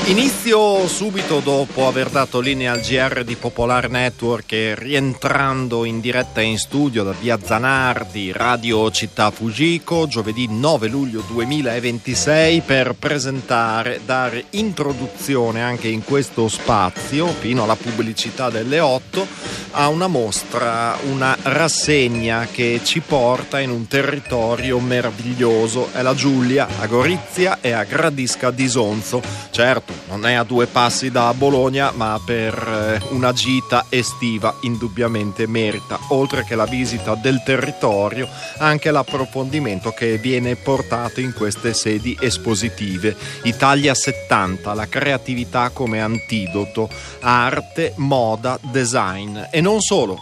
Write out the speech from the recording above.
Inizio subito dopo aver dato linea al GR di Popolar Network e rientrando in diretta in studio da via Zanardi, Radio Città Fujiko, giovedì 9 luglio 2026 per dare introduzione anche in questo spazio, fino alla pubblicità delle 8, a una mostra, una rassegna che ci porta in un territorio meraviglioso. È la Giulia, a Gorizia e a Gradisca d'Isonzo. Certo, non è a 2 passi da Bologna, ma per una gita estiva indubbiamente merita, oltre che la visita del territorio, anche l'approfondimento che viene portato in queste sedi espositive. Italia 70, la creatività come antidoto, arte, moda, design e non solo.